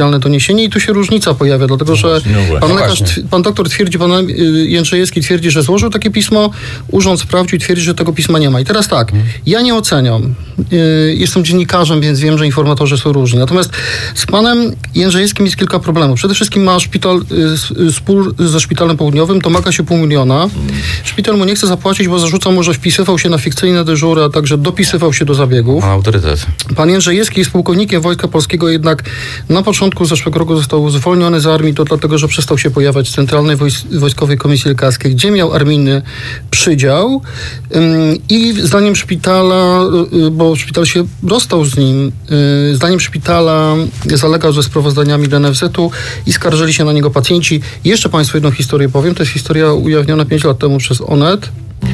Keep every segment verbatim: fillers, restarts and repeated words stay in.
oficjalne doniesienie i tu się różnica pojawia, dlatego że no pan lekarz, pan doktor twierdzi, pan Jędrzejewski twierdzi, że złożył takie pismo, urząd sprawdził i twierdzi, że tego pisma nie ma. I teraz tak, ja nie oceniam. Jestem dziennikarzem, więc wiem, że informatorzy są różni. Natomiast z panem Jędrzejewskim jest kilka problemów. Przede wszystkim ma szpital, spór ze Szpitalem Południowym, domaga się pół miliona. Szpital mu nie chce zapłacić, bo zarzuca mu, że wpisywał się na fikcyjne dyżury, a także dopisywał się do zabiegów. Ma autorytet. Pan Jędrzejewski jest pułkownikiem Wojska Polskiego, jednak na początku zeszłego roku został zwolniony z armii, to dlatego, że przestał się pojawiać w Centralnej Wojs- Wojskowej Komisji Lekarskiej, gdzie miał armijny przydział i zdaniem szpitala, bo szpital się rozstał z nim, zdaniem szpitala zalegał ze sprawozdaniami do N F Z-u i skarżyli się na niego pacjenci. Jeszcze Państwu jedną historię powiem, to jest historia ujawniona pięć lat temu przez Onet.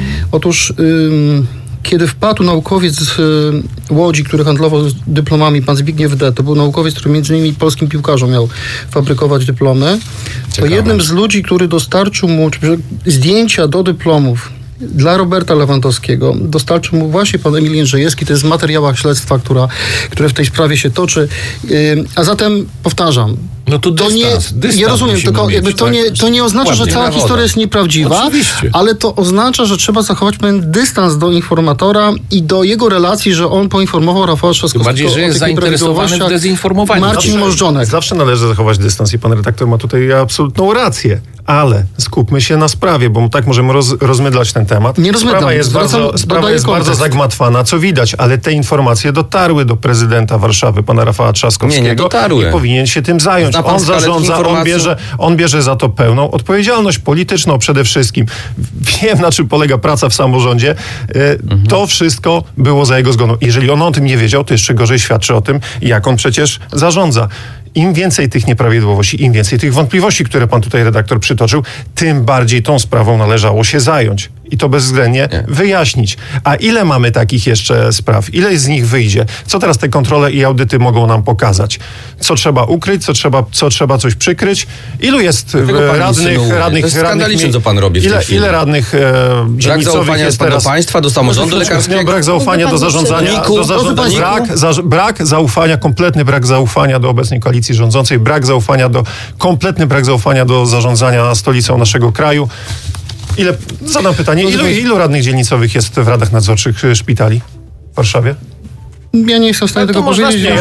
Otóż ym, kiedy wpadł naukowiec z y, Łodzi, który handlował dyplomami, pan Zbigniew D., to był naukowiec, który między innymi polskim piłkarzom miał fabrykować dyplomy, Ciekawe. To jednym z ludzi, który dostarczył mu zdjęcia do dyplomów dla Roberta Lewandowskiego, dostarczył mu właśnie pan Emil Jędrzejewski, to jest w materiałach śledztwa, która, które w tej sprawie się toczy. Yy, a zatem powtarzam, no to, dystans, to nie, dystans ja rozumiem, tylko mieć, jakby to, tak? nie, to nie oznacza, że cała historia jest nieprawdziwa, Oczywiście. Ale to oznacza, że trzeba zachować pewien dystans do informatora i do jego relacji, że on poinformował Rafała Trzaskowskiego. Bardziej, że jest zainteresowany w dezynformowaniu. Marcin zawsze, Możdżonek. Zawsze należy zachować dystans i pan redaktor ma tutaj absolutną rację. Ale skupmy się na sprawie, bo tak możemy roz, rozmydlać ten temat. Nie rozmydlam. Sprawa jest, Zwracam, bardzo, sprawa jest bardzo zagmatwana, co widać, ale te informacje dotarły do prezydenta Warszawy, pana Rafała Trzaskowskiego. Nie, nie dotarły. I powinien się tym zająć. On zarządza, on bierze, on bierze za to pełną odpowiedzialność polityczną przede wszystkim. Wiem, na czym polega praca w samorządzie. Mhm. To wszystko było za jego zgodą. Jeżeli on o tym nie wiedział, to jeszcze gorzej świadczy o tym, jak on przecież zarządza. Im więcej tych nieprawidłowości, im więcej tych wątpliwości, które pan tutaj redaktor przytoczył, tym bardziej tą sprawą należało się zająć. I to bezwzględnie nie. wyjaśnić. A ile mamy takich jeszcze spraw? Ile z nich wyjdzie? Co teraz te kontrole i audyty mogą nam pokazać? Co trzeba ukryć? Co trzeba, co trzeba coś przykryć? Ilu jest radnych... radnych to jest skandaliczne, radnych, co pan robi w ile, tej chwili. ile radnych e, brak zaufania jest teraz... do państwa, do samorządu lekarskiego? Brak zaufania do zarządzania. Do zarządzania brak, za, brak zaufania, kompletny brak zaufania do obecnej koalicji rządzącej, brak zaufania do, kompletny brak zaufania do zarządzania stolicą naszego kraju. Ile, zadam pytanie, ilu, ilu radnych dzielnicowych jest w radach nadzorczych szpitali w Warszawie? Ja nie jestem w stanie no tego powiedzieć. Nie,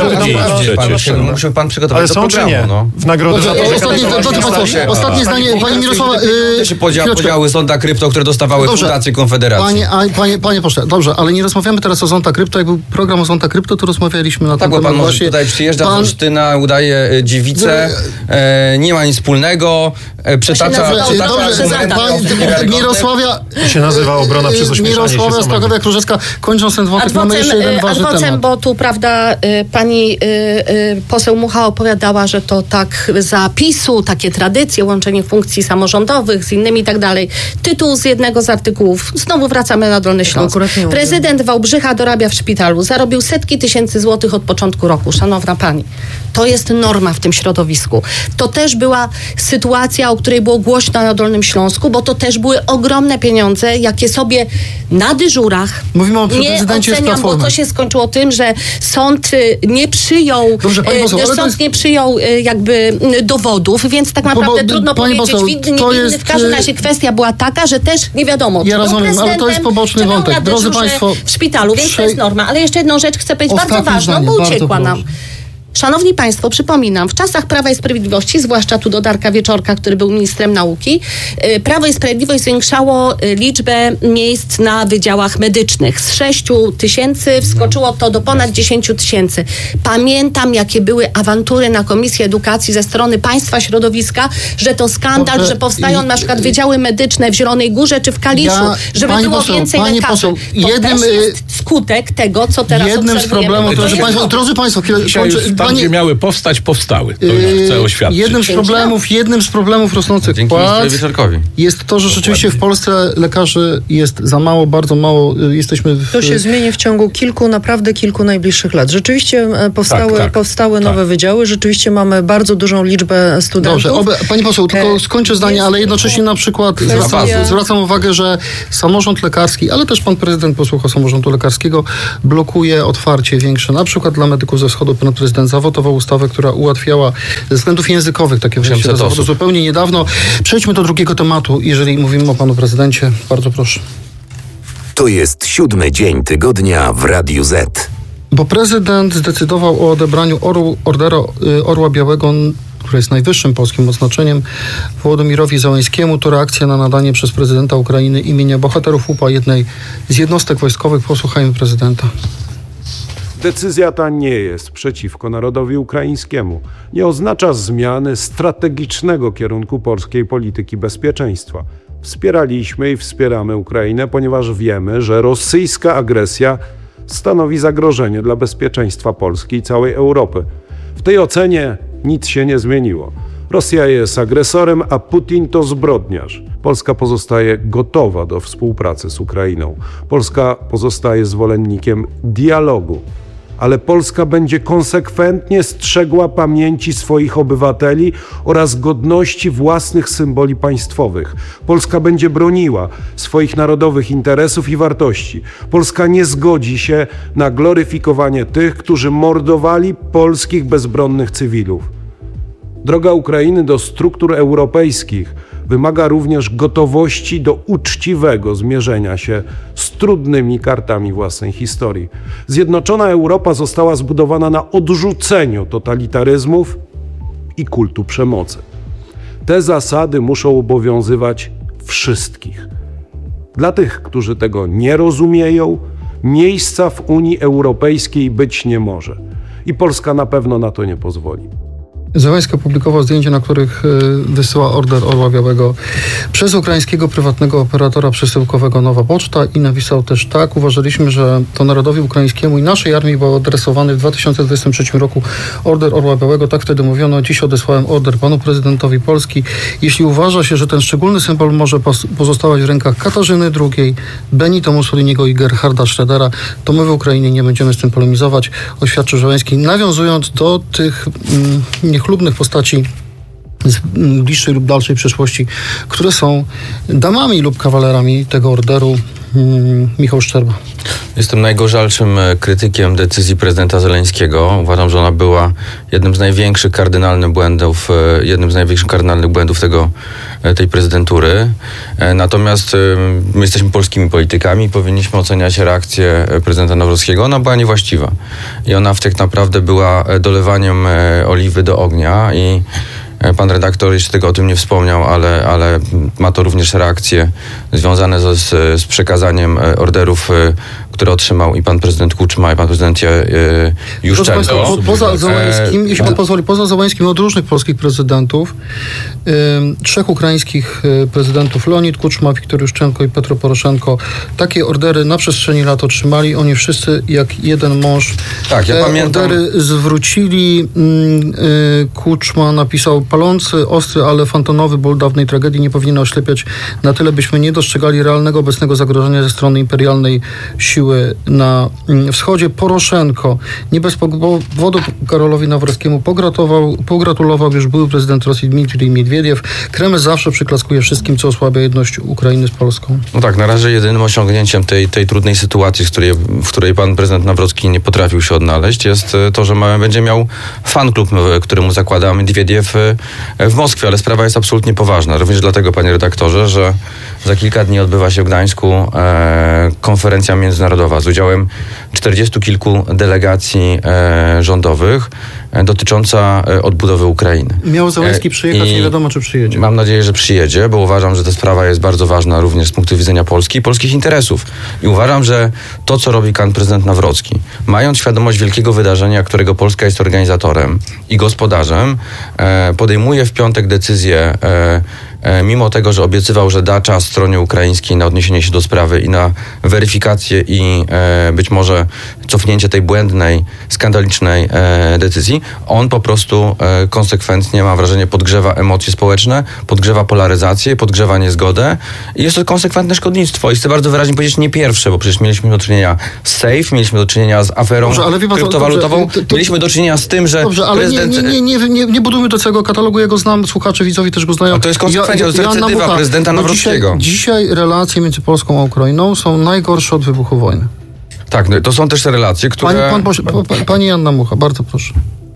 że... Muszę pan przygotować ale do są programu. czy nie? No. W nagrodę za to, że... Ostatnie, ostatnie, ostatnie zdanie, pani Mirosława... Yy, się podział, podziały Zonda Krypto, które dostawały dobrze, fundacje Konfederacji. Panie, a, panie, panie pośle, dobrze, ale nie rozmawiamy teraz o Zonda Krypto. Jak był program o Zonda Krypto, to rozmawialiśmy na no ten tak, temat. Pan właśnie. tutaj przyjeżdża pan... z Olsztyna, udaje dziewicę, e, nie ma nic wspólnego, e, przetacza... Mirosławia... To się nazywa obrona przez ośmieszanie się Mirosławia Stachowiak-Różecka, kończąc ten wątek, mamy jeszcze jeden ważny temat. Bo tu, prawda, pani y, y, poseł Mucha opowiadała, że to tak za PiS-u, takie tradycje, łączenie funkcji samorządowych z innymi i tak dalej. Tytuł z jednego z artykułów. Znowu wracamy na Dolny Śląsk. Prezydent Wałbrzycha dorabia w szpitalu. Zarobił setki tysięcy złotych od początku roku. Szanowna pani, to jest norma w tym środowisku. To też była sytuacja, o której było głośno na Dolnym Śląsku, bo to też były ogromne pieniądze, jakie sobie na dyżurach Mówimy o nie oceniam, bo to się skończyło tym, że sąd nie przyjął, Dobrze, pani poseł, sąd jest... nie przyjął jakby dowodów, więc tak naprawdę bo, bo, trudno powiedzieć, poseł, winny, nie winny. Jest... W każdym razie kwestia była taka, że też nie wiadomo, ja rozumiem, ale to jest poboczny wątek. Drodzy państwo, w szpitalu, więc to jest norma. Ale jeszcze jedną rzecz chcę powiedzieć, bardzo ważną, zdanie, bo uciekła nam. Szanowni Państwo, przypominam, w czasach Prawa i Sprawiedliwości, zwłaszcza tu do Darka Wieczorka, który był ministrem nauki, Prawo i Sprawiedliwość zwiększało liczbę miejsc na wydziałach medycznych. Z sześciu tysięcy wskoczyło to do ponad dziesięciu tysięcy. Pamiętam, jakie były awantury na Komisji Edukacji ze strony państwa środowiska, że to skandal, że powstają na przykład wydziały medyczne w Zielonej Górze czy w Kaliszu, ja, żeby było poseł, więcej lekarzy. Poseł, to jednym, też jest skutek tego, co teraz jednym z problemów, drodzy Państwo, drodzy Państwo, tam, gdzie miały powstać, powstały. To już chcę oświadczyć. Jednym z problemów, jednym z problemów rosnących płac jest to, że rzeczywiście w Polsce lekarzy jest za mało, bardzo mało. Jesteśmy w... To się zmieni w ciągu kilku, naprawdę kilku najbliższych lat. Rzeczywiście powstały, tak, tak, powstały nowe tak. wydziały, rzeczywiście mamy bardzo dużą liczbę studentów. Dobrze, oby, pani poseł, tylko skończę zdanie, ale jednocześnie na przykład zwracam, zwracam uwagę, że samorząd lekarski, ale też pan prezydent posłuchał samorządu lekarskiego, blokuje otwarcie większe, na przykład dla medyków ze wschodu. Pan prezydent zawotował ustawę, która ułatwiała ze względów językowych takie wejście do zawodu zupełnie niedawno. Przejdźmy do drugiego tematu, jeżeli mówimy o panu prezydencie. Bardzo proszę. To jest siódmy dzień tygodnia w Radiu Z. Bo prezydent zdecydował o odebraniu orł, Ordera Orła Białego, który jest najwyższym polskim odznaczeniem, Wołodymirowi Zełenskiemu. To reakcja na nadanie przez prezydenta Ukrainy imienia bohaterów łupa jednej z jednostek wojskowych. Posłuchajmy prezydenta. Decyzja ta nie jest przeciwko narodowi ukraińskiemu. Nie oznacza zmiany strategicznego kierunku polskiej polityki bezpieczeństwa. Wspieraliśmy i wspieramy Ukrainę, ponieważ wiemy, że rosyjska agresja stanowi zagrożenie dla bezpieczeństwa Polski i całej Europy. W tej ocenie nic się nie zmieniło. Rosja jest agresorem, a Putin to zbrodniarz. Polska pozostaje gotowa do współpracy z Ukrainą. Polska pozostaje zwolennikiem dialogu. Ale Polska będzie konsekwentnie strzegła pamięci swoich obywateli oraz godności własnych symboli państwowych. Polska będzie broniła swoich narodowych interesów i wartości. Polska nie zgodzi się na gloryfikowanie tych, którzy mordowali polskich bezbronnych cywilów. Droga Ukrainy do struktur europejskich wymaga również gotowości do uczciwego zmierzenia się z trudnymi kartami własnej historii. Zjednoczona Europa została zbudowana na odrzuceniu totalitaryzmów i kultu przemocy. Te zasady muszą obowiązywać wszystkich. Dla tych, którzy tego nie rozumieją, miejsca w Unii Europejskiej być nie może. I Polska na pewno na to nie pozwoli. Zełenski opublikował zdjęcia, na których wysyła Order Orła Białego przez ukraińskiego prywatnego operatora przesyłkowego Nowa Poczta i napisał też tak: uważaliśmy, że to narodowi ukraińskiemu i naszej armii był adresowany w dwa tysiące dwudziestym trzecim roku Order Orła Białego. Tak wtedy mówiono. Dziś odesłałem order panu prezydentowi Polski. Jeśli uważa się, że ten szczególny symbol może pozostawać w rękach Katarzyny drugiej, Benito Mussoliniego i Gerharda Schrödera, to my w Ukrainie nie będziemy z tym polemizować, oświadczył Zełenski, nawiązując do tych mm, niechlubnych postaci z bliższej lub dalszej przeszłości, które są damami lub kawalerami tego orderu. Hmm, Michał Szczerba. Jestem najgorzalszym krytykiem decyzji prezydenta Zełenskiego. Uważam, że ona była jednym z największych kardynalnych błędów, jednym z największych kardynalnych błędów tego, tej prezydentury. Natomiast my jesteśmy polskimi politykami i powinniśmy oceniać reakcję prezydenta Nawrockiego. Ona była niewłaściwa. I ona w tak naprawdę była dolewaniem oliwy do ognia i pan redaktor jeszcze tego o tym nie wspomniał, ale, ale ma to również reakcje związane z, z przekazaniem orderów, które otrzymał i pan prezydent Kuczma, i pan prezydent Juszczenko. Po, poza Zełenskim, jeśli pan pozwoli, poza Zełenskim od różnych polskich prezydentów, y, trzech ukraińskich prezydentów, Leonid Kuczma, Wiktor Juszczenko i Petro Poroszenko, takie ordery na przestrzeni lat otrzymali. Oni wszyscy jak jeden mąż tak, ja te pamiętam. ordery zwrócili. Y, Kuczma napisał: palący, ostry, ale fantonowy ból dawnej tragedii nie powinien oślepiać na tyle, byśmy nie dostrzegali realnego obecnego zagrożenia ze strony imperialnej siły na wschodzie. Poroszenko nie bez powodu Karolowi Nawrockiemu pogratulował, pogratulował już były prezydent Rosji Dmitrij Miedwiediew. Kreml zawsze przyklaskuje wszystkim, co osłabia jedność Ukrainy z Polską. No tak, na razie jedynym osiągnięciem tej, tej trudnej sytuacji, w której, w której pan prezydent Nawrocki nie potrafił się odnaleźć, jest to, że będzie miał fan klub, któremu zakłada Miedwiediew w Moskwie, ale sprawa jest absolutnie poważna. Również dlatego, panie redaktorze, że za kilka dni odbywa się w Gdańsku e, konferencja międzynarodowa z udziałem czterdziestu kilku delegacji e, rządowych e, dotycząca e, odbudowy Ukrainy. Miał Zełenski przyjechać, nie wiadomo, czy przyjedzie. Mam nadzieję, że przyjedzie, bo uważam, że ta sprawa jest bardzo ważna również z punktu widzenia Polski i polskich interesów. I uważam, że to, co robi pan prezydent Nawrocki, mając świadomość wielkiego wydarzenia, którego Polska jest organizatorem i gospodarzem, e, podejmuje w piątek decyzję, e, e, mimo tego, że obiecywał, że da czas stronie ukraińskiej na odniesienie się do sprawy i na weryfikację i e, być może cofnięcie tej błędnej, skandalicznej e, decyzji, on po prostu e, konsekwentnie, mam wrażenie, podgrzewa emocje społeczne, podgrzewa polaryzację, podgrzewa niezgodę i jest to konsekwentne szkodnictwo. I chcę bardzo wyraźnie powiedzieć, nie pierwsze, bo przecież mieliśmy do czynienia z Safe, mieliśmy do czynienia z aferą dobrze, ale pan, kryptowalutową, dobrze, to, to, mieliśmy do czynienia z tym, że dobrze, ale prezydent... nie, nie, nie, nie, nie budujmy do całego katalogu, ja go znam, słuchacze, widzowie też go znają. A to jest konsekwencja, to jest recydywa prezydenta Nawrockiego. Dzisiaj, dzisiaj relacje między Polską a Ukrainą są najgorsze od wybuchu wojny. Tak, no, to są też te relacje, które... Pani, pan, pani Joanna Mucha, bardzo proszę.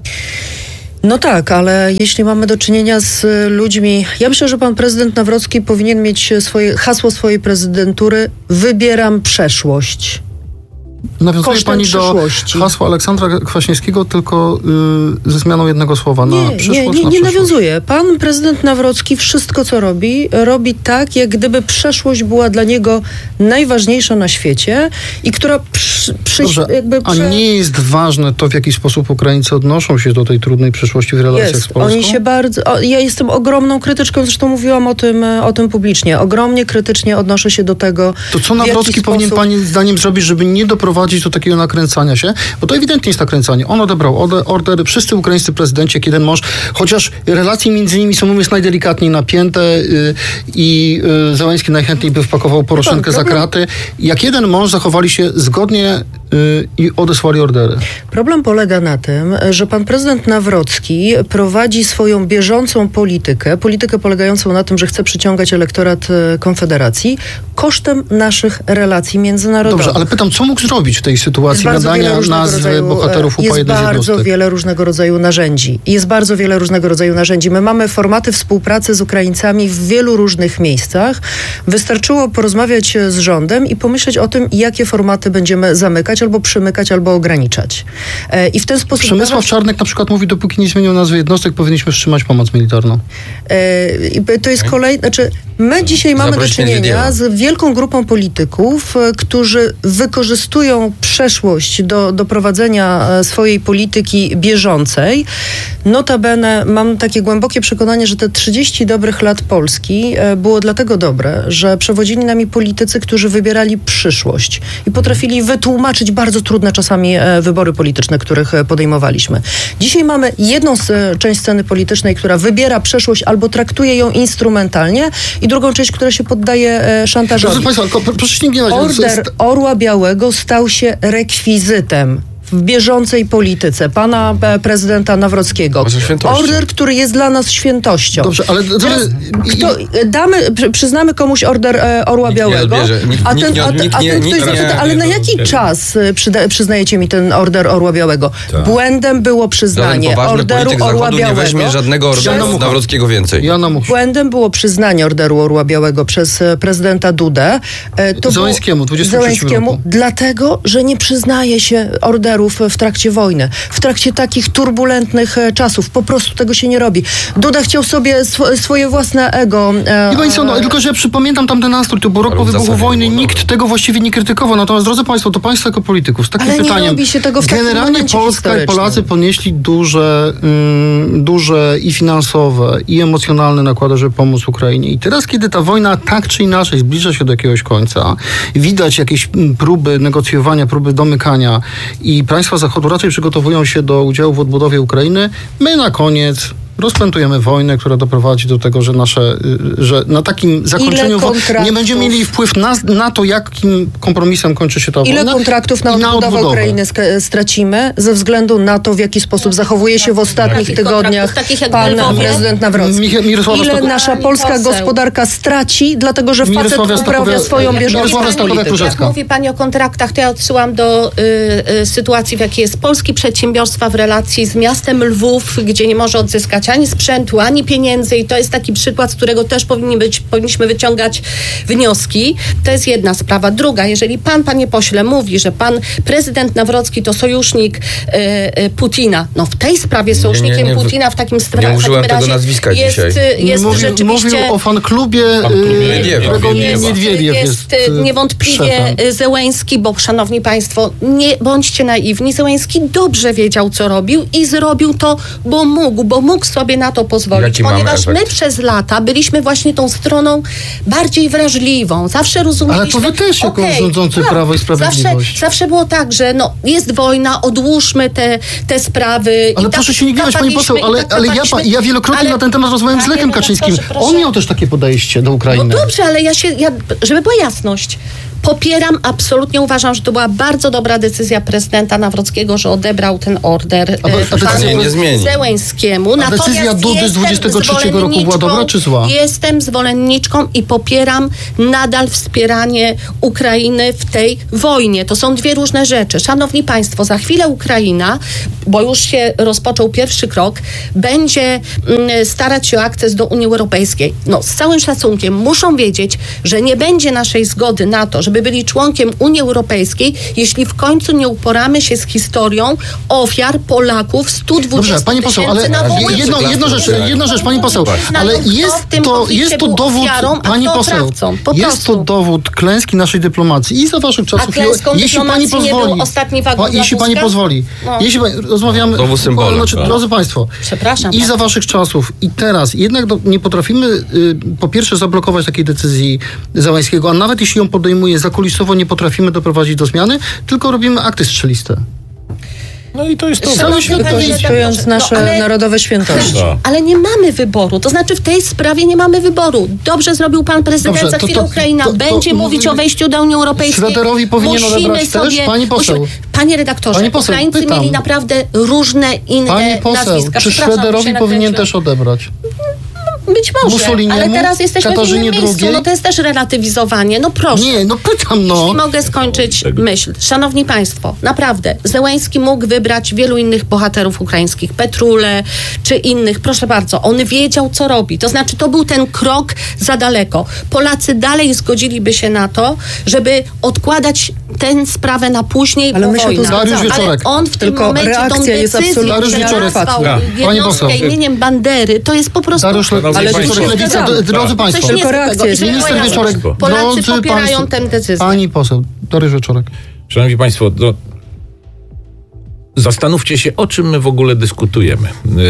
No tak, ale jeśli mamy do czynienia z ludźmi... Ja myślę, że pan prezydent Nawrocki powinien mieć swoje hasło swojej prezydentury: wybieram przeszłość. Nawiązuje pani do hasła Aleksandra Kwaśniewskiego, tylko yy, ze zmianą jednego słowa na nie, przyszłość. Nie, nie, na nie przyszłość. nawiązuje. Pan prezydent Nawrocki wszystko, co robi, robi tak, jak gdyby przeszłość była dla niego najważniejsza na świecie i która przy, przy, Dobrze, jakby... A nie jest ważne to, w jaki sposób Ukraińcy odnoszą się do tej trudnej przyszłości w relacjach jest. z Polską? Oni się bardzo... O, ja jestem ogromną krytyczką, zresztą mówiłam o tym, o tym publicznie. Ogromnie krytycznie odnoszę się do tego, To co Nawrocki powinien sposób... pani zdaniem zrobić, żeby nie doprowadzić do takiego nakręcania się? Bo to ewidentnie jest nakręcanie. On odebrał order, order wszyscy ukraińscy prezydenci, jak jeden mąż, chociaż relacje między nimi są, mówiąc, najdelikatniej napięte yy, i yy, Zełenski najchętniej by wpakował Poroszenkę no tak, za kraty. Jak jeden mąż zachowali się zgodnie yy, i odesłali ordery. Problem polega na tym, że pan prezydent Nawrocki prowadzi swoją bieżącą politykę, politykę polegającą na tym, że chce przyciągać elektorat Konfederacji kosztem naszych relacji międzynarodowych. Dobrze, ale pytam, co mógł zrobić w tej sytuacji nadania nazwy rodzaju, bohaterów U P A Jest bardzo jednostek? wiele różnego rodzaju narzędzi. Jest bardzo wiele różnego rodzaju narzędzi. My mamy formaty współpracy z Ukraińcami w wielu różnych miejscach. Wystarczyło porozmawiać z rządem i pomyśleć o tym, jakie formaty będziemy zamykać, albo przymykać, albo ograniczać. E, I w ten sposób... Przemysław Czarnek na przykład mówi, dopóki nie zmienią nazwy jednostek, powinniśmy wstrzymać pomoc militarną. E, to jest kolej... Znaczy, my dzisiaj mamy do czynienia z wielką grupą polityków, którzy wykorzystują przeszłość do, do prowadzenia swojej polityki bieżącej. Notabene mam takie głębokie przekonanie, że te trzydzieści dobrych lat Polski było dlatego dobre, że przewodzili nami politycy, którzy wybierali przyszłość i potrafili wytłumaczyć bardzo trudne czasami wybory polityczne, których podejmowaliśmy. Dzisiaj mamy jedną część sceny politycznej, która wybiera przeszłość albo traktuje ją instrumentalnie, i drugą część, która się poddaje szantażowi. Proszę Państwa, proszę nie gniewać. Order Orła Białego stał się rekwizytem w bieżącej polityce pana prezydenta Nawrockiego. Order, który jest dla nas świętością. Dobrze, ale... Teraz, kto, damy, przyznamy komuś order e, Orła nikt Białego, nikt, a ten, nikt, a, a, nikt, a ten nie, ktoś nikt, zapyta, nie, ale nie, na nie, jaki nie, czas przyda, przyznajecie mi ten order Orła Białego? Tak. Błędem było przyznanie orderu Orła Białego. Nie weźmie żadnego orderu Nawrockiego więcej. Błędem było przyznanie orderu Orła Białego przez prezydenta Dudę. To Zełenskiemu, dwudziestego trzeciego Zełenskiemu, dlatego, że nie przyznaje się orderów w trakcie wojny. W trakcie takich turbulentnych czasów. Po prostu tego się nie robi. Duda chciał sobie sw- swoje własne ego... E, I co, no, tylko, że ja przypamiętam tamten nastrój, to był rok po wybuchu wojny, nikt tego właściwie nie krytykował. Natomiast, drodzy Państwo, to Państwo jako polityków z takim Ale pytaniem... nie robi się tego w generalnie Polska i Polacy ponieśli duże, ym, duże i finansowe, i emocjonalne nakłady, żeby pomóc Ukrainie. I teraz, kiedy ta wojna tak czy inaczej zbliża się do jakiegoś końca, widać jakieś próby negocjowania, próby domykania i państwa Zachodu raczej przygotowują się do udziału w odbudowie Ukrainy, my na koniec rozpętujemy wojnę, która doprowadzi do tego, że nasze, że na takim zakończeniu wo- nie będziemy mieli wpływ na, na to, jakim kompromisem kończy się ta Ile wojna. Ile kontraktów na odbudowę, na odbudowę Ukrainy sk- stracimy ze względu na to, w jaki sposób zachowuje się w ostatnich Takich tygodniach pan prezydent Nawrocki. Mich- Mirosława Ile Stako- nasza polska poseł. gospodarka straci, dlatego że facet Mirosława uprawia Stako- swoją bieżącą politykę. Jak mówi pani o kontraktach, to ja odsyłam do y, y, sytuacji, w jakiej jest polski przedsiębiorstwa w relacji z miastem Lwów, gdzie nie może odzyskać ani sprzętu, ani pieniędzy i to jest taki przykład, z którego też powinni być, powinniśmy wyciągać wnioski. To jest jedna sprawa. Druga, jeżeli pan, panie pośle, mówi, że pan prezydent Nawrocki to sojusznik y, y, Putina, no w tej sprawie sojusznikiem nie, nie, nie, Putina w takim stra- nie użyłem takim tego nazwiska jest, dzisiaj. jest Mówił, rzeczywiście... mówił o fanklubie Niedwiewa. Niedwiediew jest, jest niewątpliwie szefem. Zełenski, bo szanowni państwo, nie bądźcie naiwni, Zełenski dobrze wiedział, co robił i zrobił to, bo mógł, bo mógł sobie na to pozwolić, Jaki ponieważ my przez lata byliśmy właśnie tą stroną bardziej wrażliwą. Zawsze rozumieliśmy... Ale to wy też jako okay, rządzący tak, Prawo i Sprawiedliwość. Zawsze, zawsze było tak, że no, jest wojna, odłóżmy te, te sprawy. Ale I proszę tak się nie gniewać, pani poseł, ale, tak ale ja, ja wielokrotnie ale, na ten temat rozmawiałem z Lechem Kaczyńskim. Proszę, proszę. On miał też takie podejście do Ukrainy. No dobrze, ale ja się, ja, żeby była jasność, Popieram, absolutnie uważam, że to była bardzo dobra decyzja prezydenta Nawrockiego, że odebrał ten order a, a panu nie zmieni. Zełenskiemu. A Natomiast decyzja Dudy z dwudziestego trzeciego roku była dobra czy zła? Jestem zwolenniczką i popieram nadal wspieranie Ukrainy w tej wojnie. To są dwie różne rzeczy. Szanowni Państwo, za chwilę Ukraina, bo już się rozpoczął pierwszy krok, będzie mm, starać się o akces do Unii Europejskiej. No, z całym szacunkiem muszą wiedzieć, że nie będzie naszej zgody na to, żeby byli członkiem Unii Europejskiej, jeśli w końcu nie uporamy się z historią ofiar Polaków sto dwadzieścia Dobrze, pani poseł, ale na jedno, jedno rzecz, jedna rzecz, pani poseł, ale jest to, jest to dowód, pani poseł, jest to dowód klęski naszej dyplomacji i za waszych czasów, jeśli pani pozwoli, ostatni pa, jeśli pani pozwoli, no. jeśli pani, rozmawiamy, Znowu symbole, znaczy, drodzy państwo, przepraszam, i za waszych czasów i teraz jednak do, nie potrafimy y, po pierwsze zablokować takiej decyzji Zełenskiego, a nawet jeśli ją podejmuje zakulisowo, nie potrafimy doprowadzić do zmiany, tylko robimy akty strzeliste. No i to jest to. Cały świat Wykorzystując nasze no, ale, narodowe świętości. No. Ale nie mamy wyboru. To znaczy w tej sprawie nie mamy wyboru. Dobrze zrobił pan prezydent. Dobrze, za to- chwilę to- Ukraina to- to- będzie to mówić mówimy- o wejściu do Unii Europejskiej. Szwederowi powinien Musimy odebrać też? sobie, Pani poseł. Musimy, panie redaktorze, Pani poseł, Ukraińcy pytam. mieli naprawdę różne inne Pani poseł, nazwiska. czy Przepraszam, Szwederowi się powinien nakręciłam. też odebrać? Być może, Mussoliniemu, ale teraz jesteśmy Katarzynie w innym miejscu. drugiej? No to jest też relatywizowanie. No proszę. Nie, no pytam, no. Jeśli mogę skończyć myśl. Szanowni Państwo, naprawdę, Zełenski mógł wybrać wielu innych bohaterów ukraińskich, Petrulę czy innych. Proszę bardzo, on wiedział, co robi. To znaczy, to był ten krok za daleko. Polacy dalej zgodziliby się na to, żeby odkładać tę sprawę na później, Ale bo my się tu wojna. Dariusz Ale Wieczorek. on w tym Tylko momencie tą reakcja jest decyzję, absolutnie Dariusz Wieczorek. nazwał Ja. Pani poseł. jednostkę imieniem Bandery, to jest po prostu... Dariusz Ale ale państwo- Wieczorek, Lewica, Zgadzam. drodzy państwo, Coś Tylko reakcja jest- niezwykłego. minister Wieczorek, Polacy drodzy popierają państwo, tę decyzję. pani poseł, Dariusz Wieczorek. Szanowni Państwo, no, zastanówcie się, o czym my w ogóle dyskutujemy. Yy,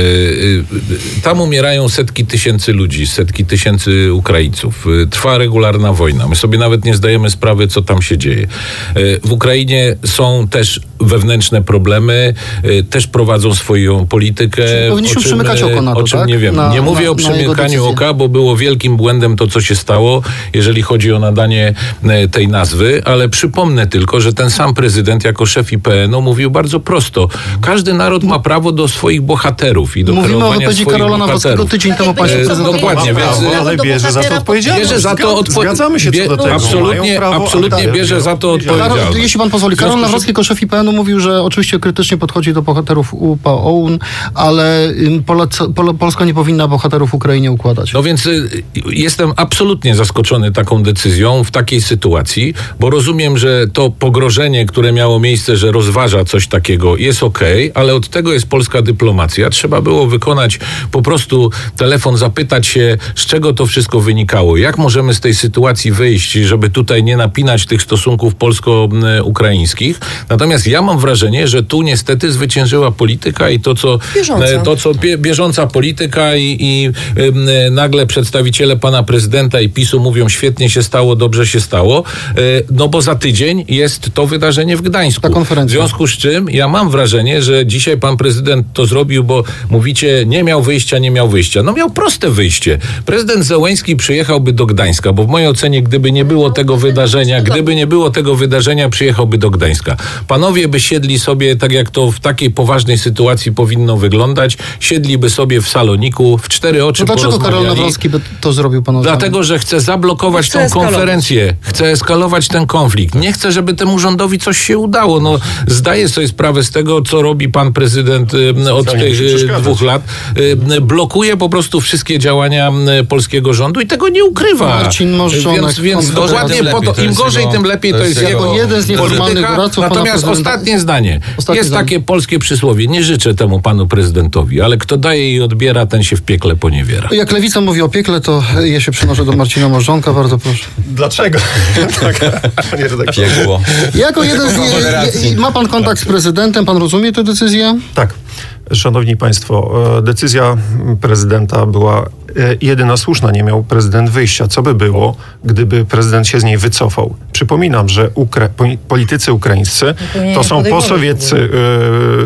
yy, tam umierają setki tysięcy ludzi, setki tysięcy Ukraińców. Yy, trwa regularna wojna. My sobie nawet nie zdajemy sprawy, co tam się dzieje. Yy, w Ukrainie są też wewnętrzne problemy, yy, też prowadzą swoją politykę. Czyli powinniśmy o czym, przymykać oko na to, o czym tak? nie wiem. Na- nie mówię na- o na jego przymykaniu decyzję. oka, bo było wielkim błędem to, co się stało, jeżeli chodzi o nadanie e, tej nazwy, ale przypomnę tylko, że ten sam prezydent jako szef I P N u mówił bardzo prosto. Każdy naród ma prawo do swoich bohaterów i do Mówimy o kreowania wypowiedzi swoich Karola Nawrockiego bohaterów. tydzień temu E, państwo dokładnie, prezentowali. więc- Prawo, ale bierze za to odpowiedzialność. Bierze za to odpo- Zgadzamy się bie- co do tego. absolutnie, Mają prawo, absolutnie ale bierze za to odpowiedzialność. odpowiedzialność. Karol, jeśli pan pozwoli, Karol W związku z- Nawrocki jako szef I P N u mówił, że oczywiście krytycznie podchodzi do bohaterów U P O U N, ale ym, Polac- Pol- Polska nie powinna bohaterów Ukrainie układać. No więc y, jestem absolutnie zaskoczony taką decyzją w takiej sytuacji, bo rozumiem, że to pogrożenie, które miało miejsce, że rozważa coś takiego, jest okej, ale od tego jest polska dyplomacja. Trzeba było wykonać po prostu telefon, zapytać się, z czego to wszystko wynikało, jak możemy z tej sytuacji wyjść, żeby tutaj nie napinać tych stosunków polsko-ukraińskich. Natomiast ja mam wrażenie, że tu niestety zwyciężyła polityka i to, co Bieżąca. e, to, co bie, bieżąca polityka i, i ym, e, nagle przedstawiciele pana prezydenta i PiSu mówią, świetnie się stało, dobrze się stało, e, no bo za tydzień jest to wydarzenie w Gdańsku. Ta konferencja. W związku z czym ja mam wrażenie, że dzisiaj pan prezydent to zrobił, bo mówicie, nie miał wyjścia, nie miał wyjścia. No miał proste wyjście. Prezydent Zełenski przyjechałby do Gdańska, bo w mojej ocenie, gdyby nie było tego wydarzenia, gdyby nie było tego wydarzenia, przyjechałby do Gdańska. Panowie by siedli sobie, tak jak to w takiej poważnej sytuacji powinno wyglądać, siedliby sobie w saloniku, w cztery oczy No dlaczego Karol porozmawiali. Nawrocki by to zrobił, panu zdaniem? Dlatego, że chce zablokować Chce tą eskalować. konferencję, chce eskalować ten konflikt. Nie chce, żeby temu rządowi coś się udało. No, zdaję sobie sprawę z tego, co robi pan prezydent y, od Specjalnie tych musi y, przeszkadzać. dwóch lat. Y, blokuje po prostu wszystkie działania y, polskiego rządu i tego nie ukrywa. Marcin Możdżonek, Więc, więc on- dokładnie Tym po lepiej, to, to im jest gorzej, jego- tym lepiej to to jest jest jego- jego jeden z nieformalnych polityka. doradców pana Natomiast prezydenta. ostatnie zdanie. Ostatnie jest zdanie. takie polskie przysłowie. Nie życzę temu panu prezydentowi, ale kto daje i odbiera, ten się w piekle poniewiera. Jak Lewica mówi o piekle, to ja się przenoszę do Marcina Możdżonka, bardzo proszę. Dlaczego? tak, panie redaktorze. Piekło. Jako jeden z Konfederacji. nie, ma pan kontakt z prezydentem, pan rozumie tę decyzję? Tak. Szanowni Państwo, e, decyzja prezydenta była e, jedyna słuszna. Nie miał prezydent wyjścia. Co by było, gdyby prezydent się z niej wycofał? Przypominam, że ukra- poli- politycy ukraińscy powinien to są podejmować posowieccy e,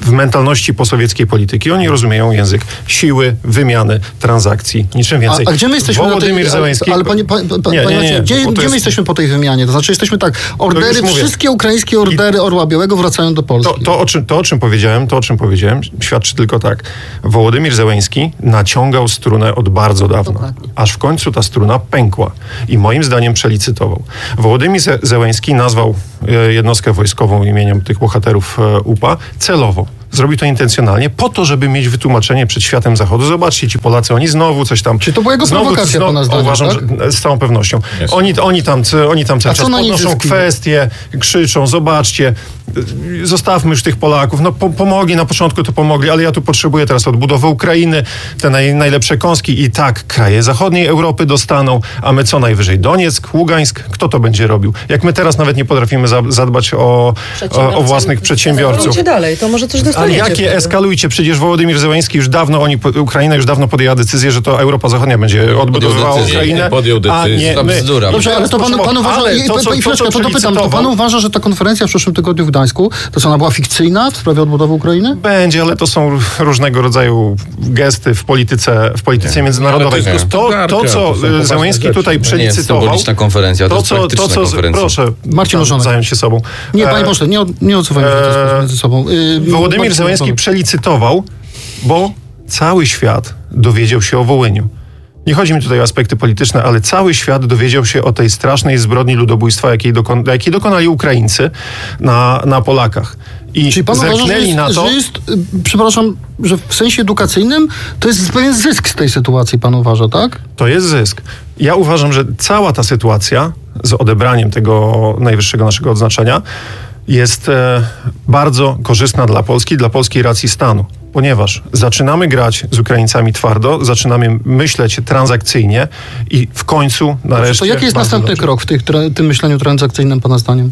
w mentalności posowieckiej polityki. Oni rozumieją język siły, wymiany, transakcji, niczym więcej. A, a gdzie my jesteśmy Wołodymyr na tej, Zełenski... Ale panie, panie, panie, nie, nie, nie, nie, gdzie, gdzie jest... my jesteśmy po tej wymianie? To znaczy jesteśmy tak, ordery, wszystkie ukraińskie ordery I... Orła Białego wracają do Polski. To, to, o czym, to, o czym powiedziałem, to o czym powiedziałem, świadczy tylko tak. Wołodymyr Zełenski naciągał strunę od bardzo dawna. Dokładnie. Aż w końcu ta struna pękła. I moim zdaniem przelicytował. Wołodymyr Zełenski nazwał jednostkę wojskową imieniem tych bohaterów U P A celowo. Zrobił to intencjonalnie po to, żeby mieć wytłumaczenie przed światem Zachodu. Zobaczcie, ci Polacy, oni znowu coś tam... Czy to była jego znowu, prowokacja znowu, pana zdania, Uważam, tak? że z całą pewnością. Oni, oni tam, oni tam cały czas podnoszą kwestie, krzyczą, zobaczcie, zostawmy już tych Polaków. No po, pomogli, na początku to pomogli, ale ja tu potrzebuję teraz odbudowy Ukrainy, te naj, najlepsze kąski i tak kraje zachodniej Europy dostaną, a my co najwyżej Donieck, Ługańsk, kto to będzie robił? Jak my teraz nawet nie potrafimy za, zadbać o, o, o własnych przedsiębiorców. Idźcie dalej, to może coś dostaniecie. Ale jakie wtedy? Eskalujcie? Przecież Wołodymyr Zełenski już dawno, oni, Ukraina już dawno podjęła decyzję, że to Europa Zachodnia będzie odbudowywała Ukrainę. Podjął decyzję. A nie, my. Dobrze, ale to pan, pan uważa, ale to, co, i, to, co to, to pytam, to pan uważa, że ta konferencja w przyszłym tygodniu w Gdańsku, to co, ona była fikcyjna w sprawie odbudowy Ukrainy? Będzie, ale to są różnego rodzaju gesty w polityce, w polityce nie, międzynarodowej. To, to, co to Zełenski tutaj przelicytował... To nie symboliczna konferencja, to, to jest praktyczna to, co, konferencja. Proszę, Marcin Orzanek. Zająć się sobą. Nie, panie pośle, nie, nie odzywajmy się e, między sobą. Yy, Wołodymyr Zełenski przelicytował, bo cały świat dowiedział się o Wołyniu. Nie chodzi mi tutaj o aspekty polityczne, ale cały świat dowiedział się o tej strasznej zbrodni ludobójstwa, jakiej, dokon, jakiej dokonali Ukraińcy na, na Polakach. I Czyli pan uważa, że jest, na to, że jest, przepraszam, że w sensie edukacyjnym to jest pewien zysk z tej sytuacji, pan uważa, tak? To jest zysk. Ja uważam, że cała ta sytuacja z odebraniem tego najwyższego naszego odznaczenia jest e, bardzo korzystna dla Polski, dla polskiej racji stanu. Ponieważ zaczynamy grać z Ukraińcami twardo, zaczynamy myśleć transakcyjnie i w końcu nareszcie... To jaki jest następny dobrze. krok w tych, tym myśleniu transakcyjnym, pana zdaniem?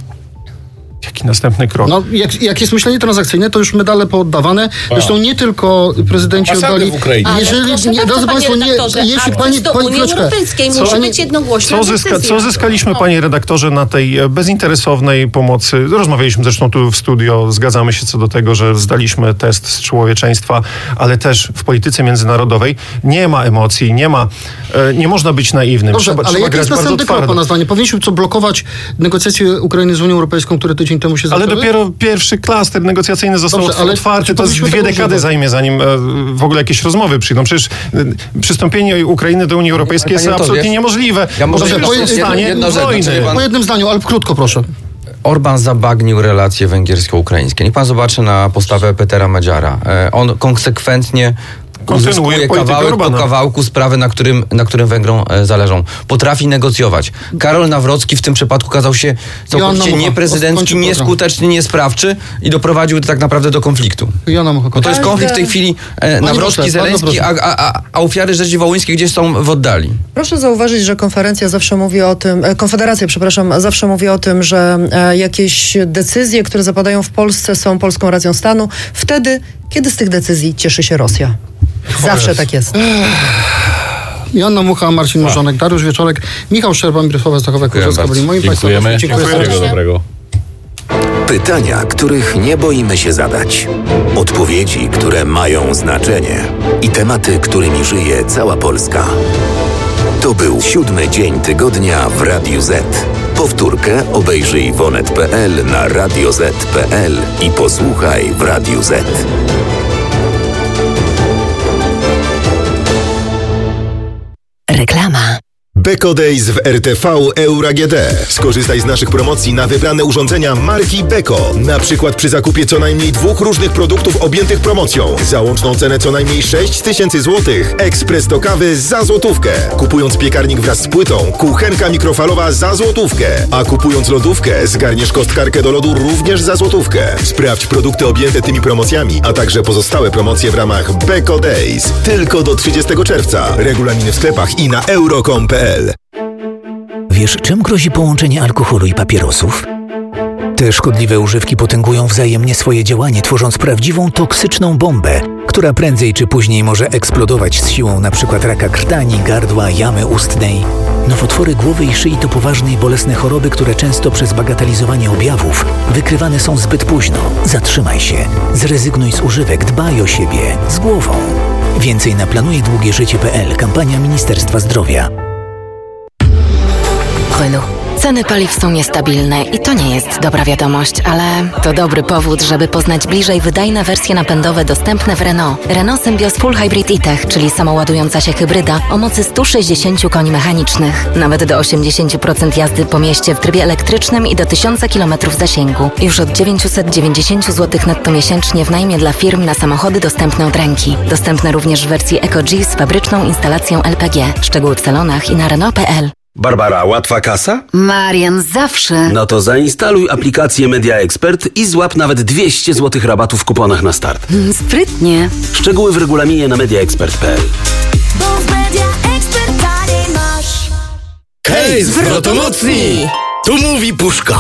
Jaki następny krok? No, jak, jak jest myślenie transakcyjne, to już medale pooddawane. Zresztą nie tylko prezydenci oddali... w Ukrainie. Jeżeli, proszę nie, bardzo, drodzy panie Państwo, redaktorze, nie, jeśli pani... do pani Unii Europejskiej co, musi być jednogłośna co, zyska, decyzja. co zyskaliśmy, panie redaktorze, na tej bezinteresownej pomocy? Rozmawialiśmy zresztą tu w studio, zgadzamy się co do tego, że zdaliśmy test z człowieczeństwa, ale też w polityce międzynarodowej nie ma emocji, nie ma, nie można być naiwnym. Dobrze, trzeba, ale trzeba jaki jest następny krok, pana zdanie? Powinniśmy co, blokować negocjacje Ukrainy z Unią Europejską, które tydzień temu się zaczęły? Ale dopiero pierwszy klaster negocjacyjny został Dobrze, ale otwarty. To dwie dekady używać? zajmie, zanim e, w ogóle jakieś rozmowy przyjdą. Przecież e, przystąpienie Ukrainy do Unii Europejskiej jest absolutnie niemożliwe. Ja może Dobrze, po, stanie jedno, wojny. pan... po jednym zdaniu, ale krótko proszę. Orban zabagnił relacje węgiersko-ukraińskie. Niech pan zobaczy na postawę Petera Medziara. E, on konsekwentnie uzyskuje kawałek po kawałku sprawy, na którym, na którym Węgrom e, zależą. Potrafi negocjować. Karol Nawrocki w tym przypadku kazał się całkowicie nieprezydencki, nieskuteczny, niesprawczy i doprowadził tak naprawdę do konfliktu. Bo to jest konflikt w tej chwili e, Nawrocki-Zeleński, a, a, a ofiary rzezi wołyńskiej gdzieś są w oddali. Proszę zauważyć, że konferencja zawsze mówi o tym, e, Konfederacja, przepraszam, zawsze mówi o tym, że e, jakieś decyzje, które zapadają w Polsce, są polską racją stanu. Wtedy, kiedy z tych decyzji cieszy się Rosja. Zawsze tak jest. Joanna Mucha, Marcin Orzanek, Dariusz Wieczorek, Michał Szczerba, Mirosława Stachowa-Korzewska byli moim Państwem. Dziękujemy. Dziękuję. Dobrego. Pytania, których nie boimy się zadać. Odpowiedzi, które mają znaczenie. I tematy, którymi żyje cała Polska. To był siódmy dzień tygodnia w Radiu Z. Powtórkę obejrzyj w onet kropka pe el, na radio zet kropka pe el i posłuchaj w Radiu Z. Reklama. Beko Days w R T V Euro A G D. Skorzystaj z naszych promocji na wybrane urządzenia marki Beko. Na przykład przy zakupie co najmniej dwóch różnych produktów objętych promocją. Za łączną cenę co najmniej sześć tysięcy złotych. Ekspres do kawy za złotówkę. Kupując piekarnik wraz z płytą, kuchenka mikrofalowa za złotówkę. A kupując lodówkę, zgarniesz kostkarkę do lodu również za złotówkę. Sprawdź produkty objęte tymi promocjami, a także pozostałe promocje w ramach Beko Days. Tylko do trzydziestego czerwca. Regulaminy w sklepach i na euro kropka com kropka pe el. Wiesz, czym grozi połączenie alkoholu i papierosów? Te szkodliwe używki potęgują wzajemnie swoje działanie, tworząc prawdziwą toksyczną bombę, która prędzej czy później może eksplodować z siłą np. raka krtani, gardła, jamy ustnej. Nowotwory głowy i szyi to poważne i bolesne choroby, które często przez bagatelizowanie objawów wykrywane są zbyt późno. Zatrzymaj się. Zrezygnuj z używek. Dbaj o siebie. Z głową. Więcej na planuje długie życie kropka pe el. Kampania Ministerstwa Zdrowia. Renault. Ceny paliw są niestabilne i to nie jest dobra wiadomość, ale to dobry powód, żeby poznać bliżej wydajne wersje napędowe dostępne w Renault. Renault Symbioz Full Hybrid e-Tech, czyli samoładująca się hybryda o mocy sto sześćdziesiąt koni mechanicznych. Nawet do osiemdziesiąt procent jazdy po mieście w trybie elektrycznym i do tysiąc kilometrów zasięgu. Już od dziewięćset dziewięćdziesiąt złotych netto miesięcznie w najmie dla firm na samochody dostępne od ręki. Dostępne również w wersji EcoG z fabryczną instalacją el pe gie. Szczegóły w salonach i na Renault kropka pe el. Barbara, łatwa kasa? Marian, zawsze. No to zainstaluj aplikację Media Expert i złap nawet dwieście złotych rabatu w kuponach na start. Sprytnie. Szczegóły w regulaminie na media expert kropka pe el. Bo w Media Expert taniej masz. Hej, zwrotomocni! Tu mówi Puszka.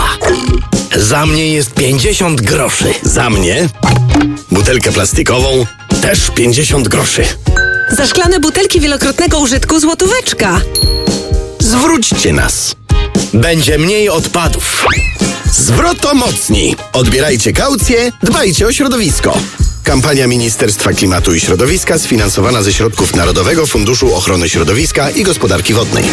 Za mnie jest pięćdziesiąt groszy. Za mnie butelkę plastikową też pięćdziesiąt groszy. Za szklane butelki wielokrotnego użytku złotóweczka. Zwróćcie nas. Będzie mniej odpadów. Zwrotomocni. Odbierajcie kaucję, dbajcie o środowisko. Kampania Ministerstwa Klimatu i Środowiska sfinansowana ze środków Narodowego Funduszu Ochrony Środowiska i Gospodarki Wodnej.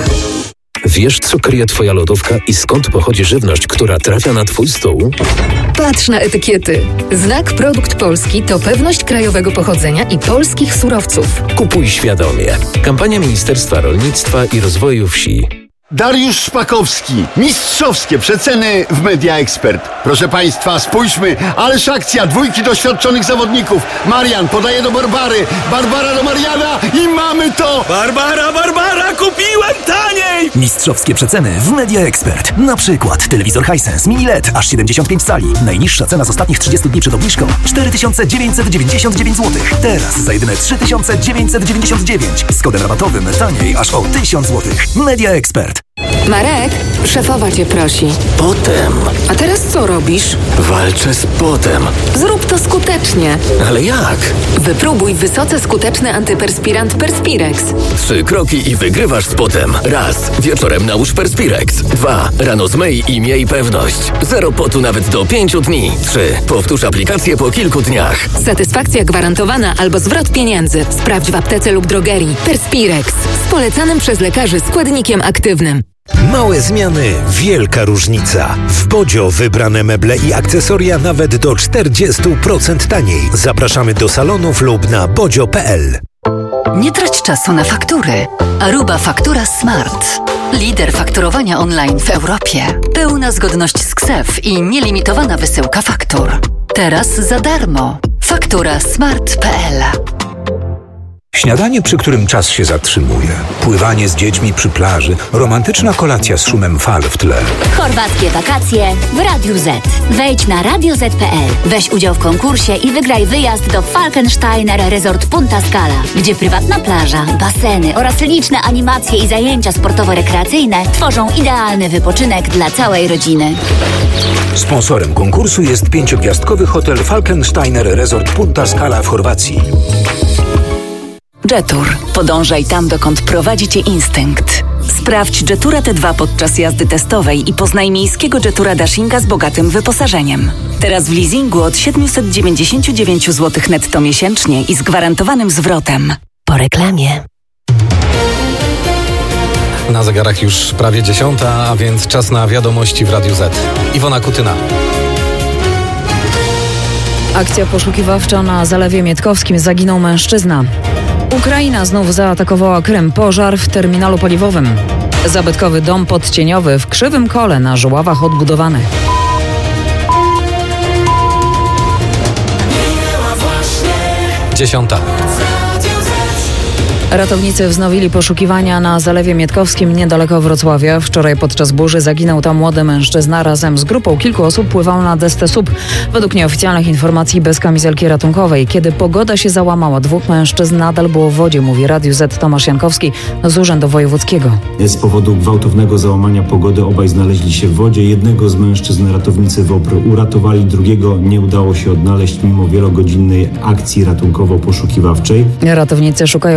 Wiesz, co kryje twoja lodówka i skąd pochodzi żywność, która trafia na twój stół? Patrz na etykiety. Znak Produkt Polski to pewność krajowego pochodzenia i polskich surowców. Kupuj świadomie. Kampania Ministerstwa Rolnictwa i Rozwoju Wsi. Dariusz Szpakowski. Mistrzowskie przeceny w Media Expert. Proszę Państwa, spójrzmy. Ależ akcja. Dwójki doświadczonych zawodników. Marian podaje do Barbary. Barbara do Mariana i mamy to! Barbara, Barbara, kupiłem taniej! Mistrzowskie przeceny w Media Expert. Na przykład telewizor Hisense Mini L E D aż siedemdziesiąt pięć cali. Najniższa cena z ostatnich trzydziestu dni przed obniżką cztery tysiące dziewięćset dziewięćdziesiąt dziewięć złotych. Teraz za jedyne trzy tysiące dziewięćset dziewięćdziesiąt dziewięć. Z kodem rabatowym taniej aż o tysiąc złotych. Media Expert. Marek, szefowa cię prosi. Potem. A teraz co robisz? Walczę z potem. Zrób to skutecznie. Ale jak? Wypróbuj wysoce skuteczny antyperspirant Perspirex. Trzy kroki i wygrywasz z potem. Raz. Wieczorem nałóż Perspirex. Dwa. Rano zmyj i miej pewność. Zero potu nawet do pięciu dni. Trzy. Powtórz aplikację po kilku dniach. Satysfakcja gwarantowana albo zwrot pieniędzy. Sprawdź w aptece lub drogerii. Perspirex. Z polecanym przez lekarzy składnikiem aktywnym. Małe zmiany, wielka różnica. W Bodzio wybrane meble i akcesoria nawet do czterdzieści procent taniej. Zapraszamy do salonów lub na bodzio kropka pe el. Nie trać czasu na faktury. Aruba Faktura Smart. Lider fakturowania online w Europie. Pełna zgodność z K S E F i nielimitowana wysyłka faktur. Teraz za darmo. Faktura smart kropka pe el. Śniadanie, przy którym czas się zatrzymuje. Pływanie z dziećmi przy plaży. Romantyczna kolacja z szumem fal w tle. Chorwackie wakacje w Radiu Z. Wejdź na radio zet kropka pe el. Weź udział w konkursie i wygraj wyjazd do Falkensteiner Resort Punta Scala, gdzie prywatna plaża, baseny oraz liczne animacje i zajęcia sportowo-rekreacyjne tworzą idealny wypoczynek dla całej rodziny. Sponsorem konkursu jest pięciogwiazdkowy hotel Falkensteiner Resort Punta Scala w Chorwacji. Jetour. Podążaj tam, dokąd prowadzi cię instynkt. Sprawdź Jetura T dwa podczas jazdy testowej i poznaj miejskiego Jetura Dashinga z bogatym wyposażeniem. Teraz w leasingu od siedemset dziewięćdziesiąt dziewięć złotych netto miesięcznie i z gwarantowanym zwrotem. Po reklamie. Na zegarach już prawie dziesiąta, a więc czas na wiadomości w Radiu Z. Iwona Kutyna. Akcja poszukiwawcza na Zalewie Mietkowskim. Zaginął mężczyzna. Ukraina znów zaatakowała Krym. Pożar w terminalu paliwowym. Zabytkowy dom podcieniowy w Krzywym Kole na Żuławach odbudowany. Dziesiąta. Ratownicy wznowili poszukiwania na Zalewie Mietkowskim niedaleko Wrocławia. Wczoraj podczas burzy zaginął tam młody mężczyzna. Razem z grupą kilku osób pływał na desce S U P. Według nieoficjalnych informacji bez kamizelki ratunkowej. Kiedy pogoda się załamała, dwóch mężczyzn nadal było w wodzie, mówi Radiu Z Tomasz Jankowski z Urzędu Wojewódzkiego. Z powodu gwałtownego załamania pogody obaj znaleźli się w wodzie. Jednego z mężczyzn ratownicy WOPR uratowali, drugiego nie udało się odnaleźć mimo wielogodzinnej akcji ratunkowo-poszukiwawczej. Ratownicy szukają zaginionych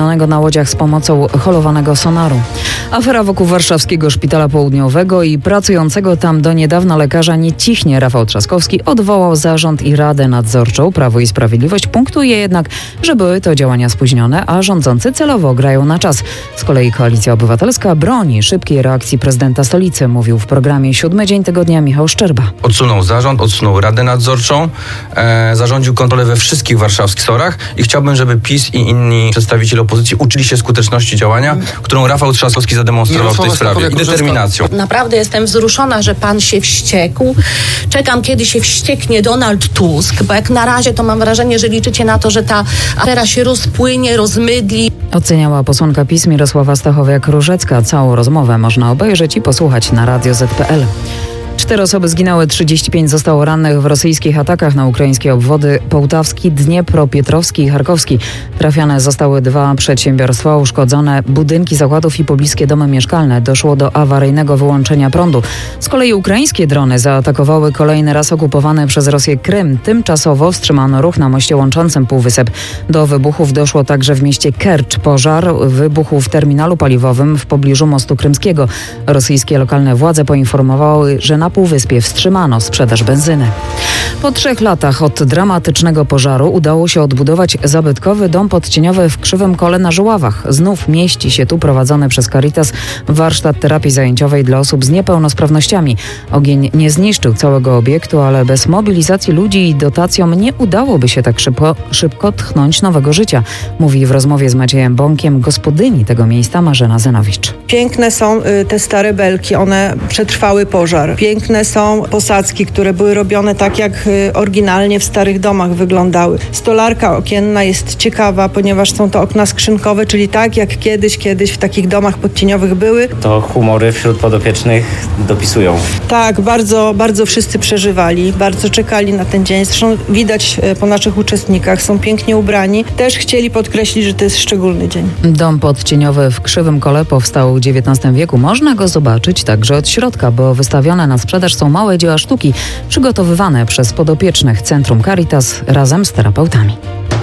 zaginionego na łodziach z pomocą holowanego sonaru. Afera wokół warszawskiego Szpitala Południowego i pracującego tam do niedawna lekarza nie cichnie. Rafał Trzaskowski odwołał zarząd i radę nadzorczą. Prawo i Sprawiedliwość punktuje jednak, że były to działania spóźnione, a rządzący celowo grają na czas. Z kolei Koalicja Obywatelska broni szybkiej reakcji prezydenta stolicy, mówił w programie Siódmy Dzień Tygodnia Michał Szczerba. Odsunął zarząd, odsunął radę nadzorczą, e, zarządził kontrolę we wszystkich warszawskich sorach i chciałbym, żeby PiS i inni przedstawiciele opozycji uczyli się skuteczności działania, którą Rafał Trzaskowski zademonstrował w tej sprawie i determinacją. Naprawdę jestem wzruszona, że pan się wściekł. Czekam, kiedy się wścieknie Donald Tusk, bo jak na razie to mam wrażenie, że liczycie na to, że ta afera się rozpłynie, rozmydli. Oceniała posłanka PiS Mirosława Stachowiak-Różecka. Całą rozmowę można obejrzeć i posłuchać na radio zet kropka pe el. Cztery osoby zginęły, trzydzieści pięć zostało rannych w rosyjskich atakach na ukraińskie obwody Połtawski, Dniepropietrowski i Charkowski. Trafione zostały dwa przedsiębiorstwa, uszkodzone budynki zakładów i pobliskie domy mieszkalne. Doszło do awaryjnego wyłączenia prądu. Z kolei ukraińskie drony zaatakowały kolejny raz okupowany przez Rosję Krym. Tymczasowo wstrzymano ruch na moście łączącym Półwysep. Do wybuchów doszło także w mieście Kercz. Pożar wybuchł w terminalu paliwowym w pobliżu mostu krymskiego. Rosyjskie lokalne władze poinformowały, że na Półwyspie wstrzymano sprzedaż benzyny. Po trzech latach od dramatycznego pożaru udało się odbudować zabytkowy dom podcieniowy w Krzywym Kole na Żuławach. Znów mieści się tu prowadzony przez Caritas warsztat terapii zajęciowej dla osób z niepełnosprawnościami. Ogień nie zniszczył całego obiektu, ale bez mobilizacji ludzi i dotacjom nie udałoby się tak szybko, szybko tchnąć nowego życia, mówi w rozmowie z Maciejem Bąkiem gospodyni tego miejsca Marzena Zenowicz. Piękne są y, te stare belki, one przetrwały pożar. Piękne są posadzki, które były robione tak, jak y, oryginalnie w starych domach wyglądały. Stolarka okienna jest ciekawa, ponieważ są to okna skrzynkowe, czyli tak jak kiedyś, kiedyś w takich domach podcieniowych były. To humory wśród podopiecznych dopisują. Tak, bardzo, bardzo wszyscy przeżywali, bardzo czekali na ten dzień. Zresztą widać y, po naszych uczestnikach, są pięknie ubrani. Też chcieli podkreślić, że to jest szczególny dzień. Dom podcieniowy w Krzywym Kole powstał w dziewiętnastym wieku. Można go zobaczyć także od środka, bo wystawione na sprzedaż są małe dzieła sztuki przygotowywane przez podopiecznych Centrum Caritas razem z terapeutami.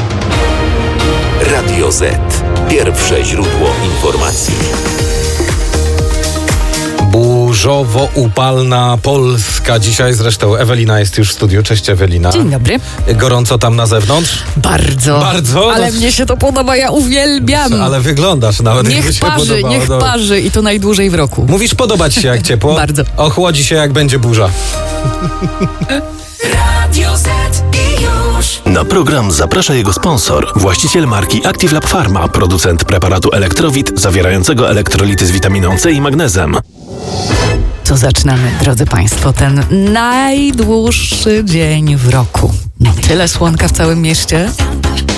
Radio Z. Pierwsze źródło informacji. Burzowo-upalna Polska. Dzisiaj zresztą Ewelina jest już w studiu. Cześć Ewelina. Dzień dobry. Gorąco tam na zewnątrz? Bardzo. Bardzo? Ale no, mnie się to podoba, ja uwielbiam. Ale wyglądasz nawet. Niech się parzy, podobało. niech no. parzy i to najdłużej w roku. Mówisz, podobać się jak ciepło? Bardzo. Ochłodzi się jak będzie burza. Radio Z i już. Na program zaprasza jego sponsor, właściciel marki Active Lab Pharma, producent preparatu Elektrowit zawierającego elektrolity z witaminą C i magnezem. To zaczynamy, drodzy Państwo, ten najdłuższy dzień w roku. Tyle słonka w całym mieście.